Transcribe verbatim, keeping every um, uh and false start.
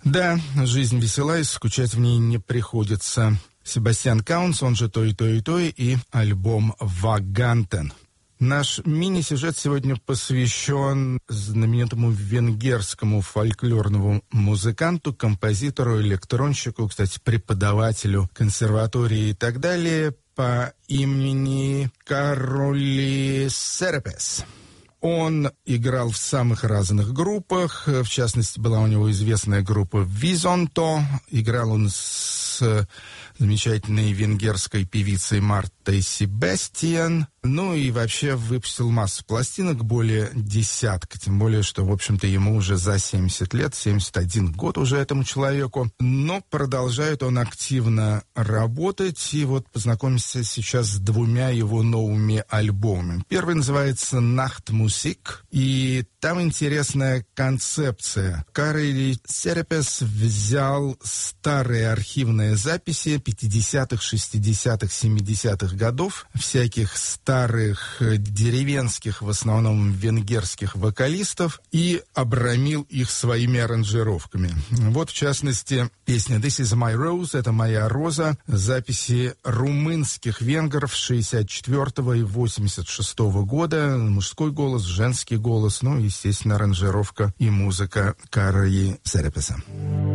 Да, жизнь весела, и скучать в ней не приходится. Себастьян Каунс, он же «То и то и то», и альбом «Вагантен». Наш мини-сюжет сегодня посвящен знаменитому венгерскому фольклорному музыканту, композитору, электронщику, кстати, преподавателю консерватории и так далее, по имени Кароли Серепес. Он играл в самых разных группах, в частности, была у него известная группа «Визонто». Играл он с замечательной венгерской певицей Мартой Себастьян. Ну и вообще выпустил массу пластинок, более десятка. Тем более, что, в общем-то, ему уже за семьдесят лет, семьдесят один год уже этому человеку. Но продолжает он активно работать. И вот познакомимся сейчас с двумя его новыми альбомами. Первый называется «Нахтмусик». И там интересная концепция. Кароли Серепес взял старые архивные записи пятидесятых, шестидесятых, семидесятых годов, всяких старых деревенских, в основном венгерских вокалистов, и обрамил их своими аранжировками. Вот, в частности, песня «This is my rose», «Это моя роза», записи румынских венгров шестьдесят четвёртого и восемьдесят шестого года, мужской голос, женский голос, ну и, естественно, аранжировка и музыка Кароли Серепеса.